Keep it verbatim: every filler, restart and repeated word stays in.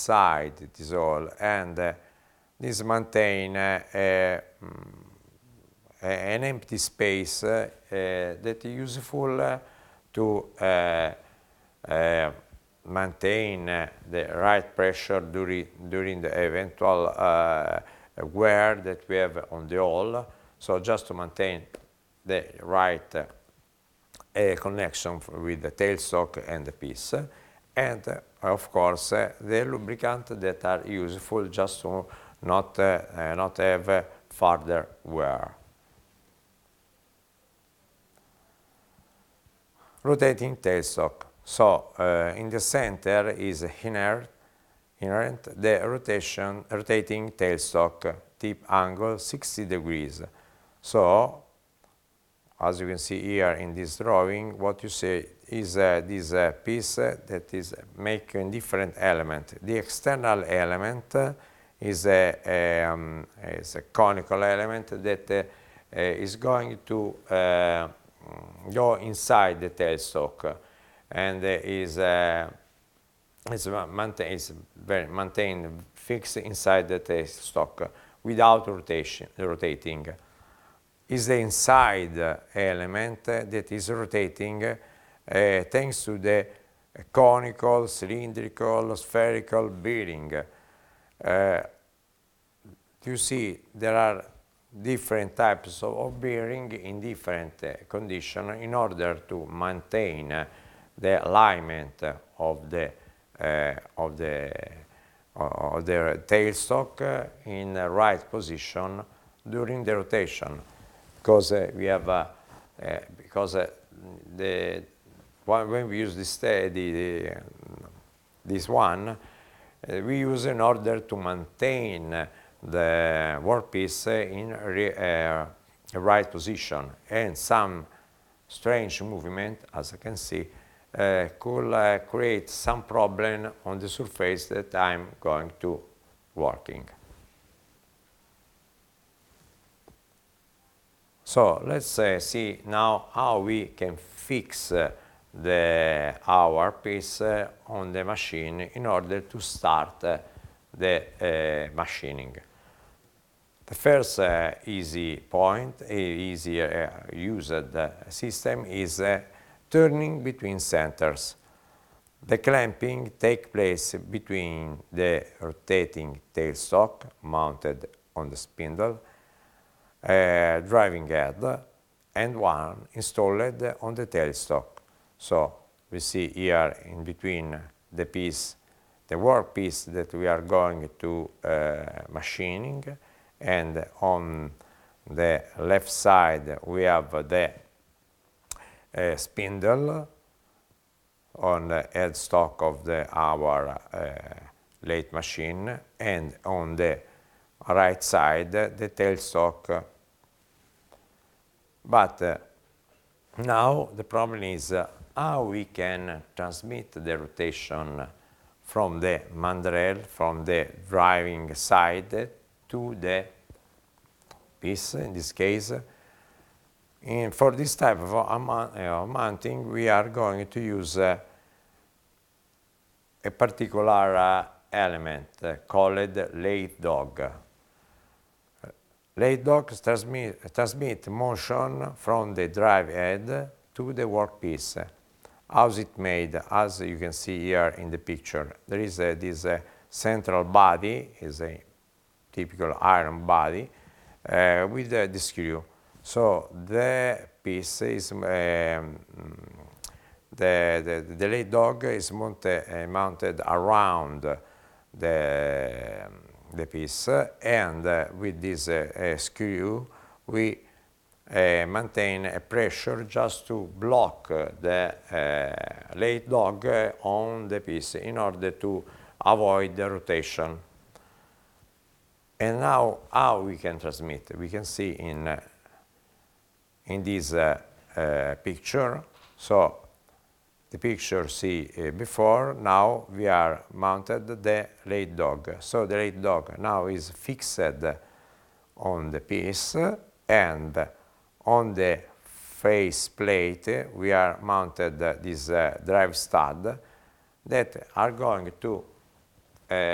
inside it is all, and uh, this maintain uh, a, a, an empty space uh, uh, that is useful uh, to uh, uh, maintain uh, the right pressure during, during the eventual uh, wear that we have on the hull. So just to maintain the right uh, a connection with the tailstock and the piece, and uh, of course uh, the lubricant that are useful just to not, uh, uh, not have uh, further wear. Rotating tailstock. So uh, in the center is inert, inherent the rotation, rotating tailstock tip angle sixty degrees. So as you can see here in this drawing, what you see is uh, this uh, piece uh, that is making different element. The external element uh, is, a, a, um, is a conical element that uh, uh, is going to uh, go inside the tailstock and uh, is, uh, is, maintain, is very maintained fixed inside the tailstock without rotation, rotating. Is the inside element that is rotating uh, thanks to the conical, cylindrical, spherical bearing. Uh, you see there are different types of, of bearing in different uh, conditions in order to maintain uh, the alignment of the, uh, of the, uh, of the tailstock uh, in the right position during the rotation. Because uh, we have, uh, uh, because uh, the when we use this uh, the, uh, this one, uh, we use in order to maintain the workpiece in re, uh, right position, and some strange movement, as I can see, uh, could uh, create some problem on the surface that I'm going to working. So let's uh, see now how we can fix uh, the, our piece uh, on the machine in order to start uh, the uh, machining. The first uh, easy point, easy uh, used uh, system is uh, turning between centers. The clamping takes place between the rotating tailstock mounted on the spindle, Uh, driving head, and one installed on the tailstock. So we see here in between the piece, the workpiece that we are going to uh, machining, and on the left side we have the uh, spindle on the headstock of the our uh, lathe machine, and on the right side the tailstock. But uh, now the problem is uh, how we can transmit the rotation from the mandrel, from the driving side to the piece, in this case. And for this type of uh, mounting, we are going to use uh, a particular uh, element uh, called lathe dog. Lathe dogs transmit, transmit motion from the drive head to the workpiece. How's it made? As you can see here in the picture, there is a, this uh, central body, is a typical iron body, uh, with uh, the screw. So the piece is, um, the, the, the lathe dog is mounted, uh, mounted around the the piece, and uh, with this uh, uh, screw we uh, maintain a pressure just to block uh, the uh, lathe dog uh, on the piece in order to avoid the rotation. And now how we can transmit? We can see in, uh, in this uh, uh, picture. So the picture see uh, before, now we are mounted the lathe dog. So the lathe dog now is fixed on the piece, and on the face plate we are mounted this uh, drive stud that are going to uh,